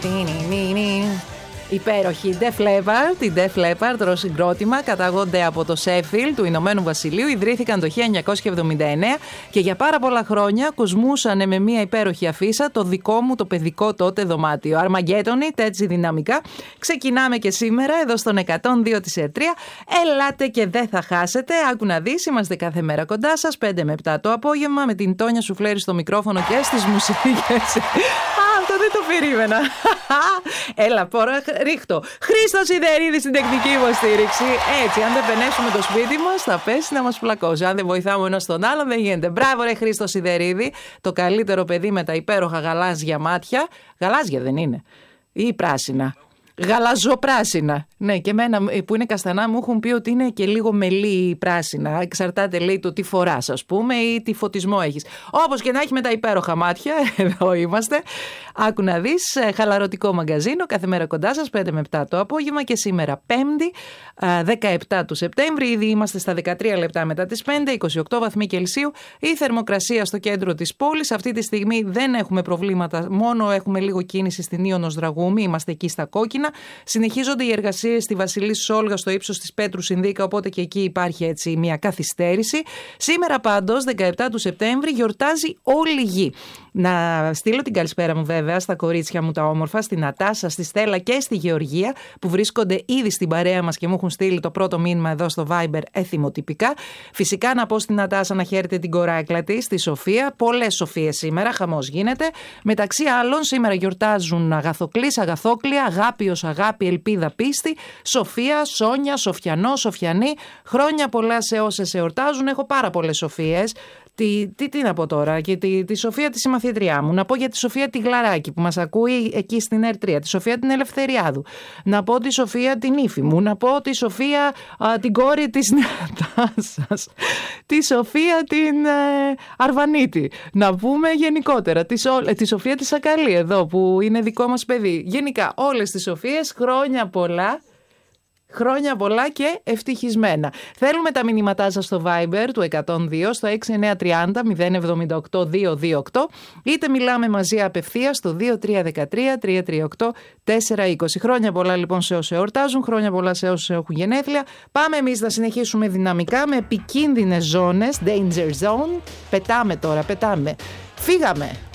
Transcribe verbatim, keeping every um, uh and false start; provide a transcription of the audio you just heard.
Υπέροχη Def Leppard, η Def Leppard, το συγκρότημα, καταγόνται από το Sheffield του Ηνωμένου Βασιλείου, ιδρύθηκαν το χίλια εννιακόσια εβδομήντα εννέα και για πάρα πολλά χρόνια κοσμούσαν με μια υπέροχη αφίσα το δικό μου το παιδικό τότε δωμάτιο. Αρμαγκέτονι, έτσι δυναμικά. Ξεκινάμε και σήμερα εδώ στον εκατόν δύο της ΕΡΤΡΙΑ. Ελάτε και δεν θα χάσετε. Άκου να δεις, είμαστε κάθε μέρα κοντά σας, πέντε με επτά το απόγευμα, με την Τόνια Σουφλέρη στο μικρόφωνο και στις μουσικές. Αυτό δεν το περίμενα. Έλα, πόρα, ρίχτω. Χρήστος Σιδερίδης στην τεχνική υποστήριξη. Έτσι, αν δεν πενέσουμε το σπίτι μας, θα πέσει να μας πλακώσει. Αν δεν βοηθάμε ένας τον άλλον, δεν γίνεται. Μπράβο, ρε Χρήστο Σιδερίδη, το καλύτερο παιδί με τα υπέροχα γαλάζια μάτια. Γαλάζια δεν είναι, ή πράσινα. Γαλαζοπράσινα. Ναι, και εμένα που είναι καστανά μου έχουν πει ότι είναι και λίγο μελί πράσινα. Εξαρτάται, λέει, το τι φοράς, ας πούμε, ή τι φωτισμό έχεις. Όπως και να έχει με τα υπέροχα μάτια, εδώ είμαστε. Άκου να δεις, χαλαρωτικό μαγκαζίνο, κάθε μέρα κοντά σας, πέντε με επτά το απόγευμα και σήμερα Πέμπτη, δεκαεπτά του Σεπτέμβρη. Ήδη είμαστε στα δεκατρία λεπτά μετά τις πέντε, είκοσι οκτώ βαθμοί Κελσίου. Η θερμοκρασία στο κέντρο της πόλης. Αυτή τη στιγμή δεν έχουμε προβλήματα, μόνο έχουμε λίγο κίνηση στην Ήωνος Δραγούμη, είμαστε εκεί στα κόκκινα. Συνεχίζονται οι εργασίες στη Βασιλής Σόλγα στο ύψος της Πέτρου Συνδίκα, οπότε και εκεί υπάρχει έτσι μια καθυστέρηση. Σήμερα πάντως, δεκαεπτά του Σεπτέμβρη, γιορτάζει όλη η γη. Να στείλω την καλησπέρα μου βέβαια στα κορίτσια μου τα όμορφα, στην Νατάσα, στη Στέλλα και στη Γεωργία, που βρίσκονται ήδη στην παρέα μας και μου έχουν στείλει το πρώτο μήνυμα εδώ στο Viber εθιμοτυπικά. Φυσικά να πω στην Νατάσα να χαίρεται την κοράκλα της, τη Σοφία. Πολλές Σοφίες σήμερα, χαμός γίνεται. Μεταξύ άλλων, σήμερα γιορτάζουν Αγαθοκλής, Αγαθόκλια, Αγάπιος, Αγάπη, Ελπίδα, Πίστη, Σοφία, Σόνια, Σοφιανό, Σοφιανή. Χρόνια πολλά σε όσες εορτάζουν. Έχω πάρα πολλές Σοφίες. Τι, τι, τι να πω τώρα, και τη, τη Σοφία τη συμμαθήτριά μου. Να πω για τη Σοφία τη Γλαράκη που μας ακούει εκεί στην ΕΡΤΡΙΑ. Τη Σοφία την Ελευθεριάδου. Να πω τη Σοφία την ύφη μου. Να πω τη Σοφία α, την κόρη της Νατάσας. Τη Σοφία την ε, Αρβανίτη. Να πούμε γενικότερα τη, ε, τη Σοφία τη Σακαλή εδώ που είναι δικό μας παιδί. Γενικά όλες τις Σοφίες, χρόνια πολλά. Χρόνια πολλά και ευτυχισμένα. Θέλουμε τα μηνύματά σας στο Viber του εκατόν δύο στο έξι εννιά τριάντα μηδέν εβδομήντα οκτώ διακόσια είκοσι, είτε μιλάμε μαζί απευθείας στο δύο τρία ένα τρία τρία τρία οκτώ τέσσερα είκοσι. Χρόνια πολλά λοιπόν σε όσοι εορτάζουν, χρόνια πολλά σε όσοι έχουν γενέθλια. Πάμε εμείς να συνεχίσουμε δυναμικά με επικίνδυνες ζώνες, danger zone. Πετάμε τώρα, πετάμε. Φύγαμε.